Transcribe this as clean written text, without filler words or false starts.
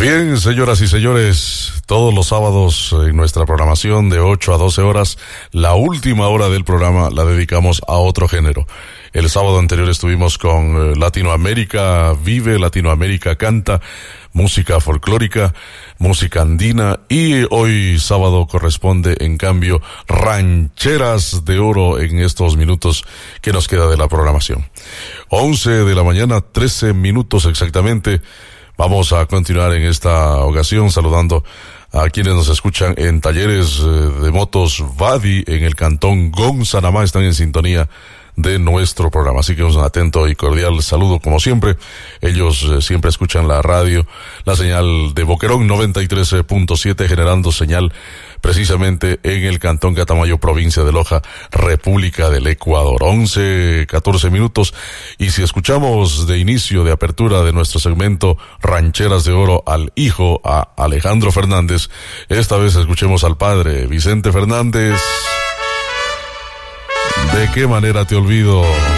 Bien, señoras y señores, todos los sábados en nuestra programación de 8 a 12 horas, la última hora del programa la dedicamos a otro género. El sábado anterior estuvimos con Latinoamérica Vive, Latinoamérica Canta, música folclórica, música andina, y hoy sábado corresponde, en cambio, rancheras de oro en estos minutos que nos queda de la programación. 11 de la mañana, 13 minutos exactamente. Vamos a continuar en esta ocasión saludando a quienes nos escuchan en talleres de motos Vadi en el cantón Gonzanamá. Están en sintonía de nuestro programa, así que un atento y cordial saludo como siempre. Ellos siempre escuchan la radio, la señal de Boquerón 93.7, generando señal precisamente en el cantón Catamayo, provincia de Loja, República del Ecuador. 11:14 minutos, y si escuchamos de inicio, de apertura de nuestro segmento Rancheras de Oro al hijo, a Alejandro Fernández, esta vez escuchemos al padre Vicente Fernández. ¿De qué manera te olvido?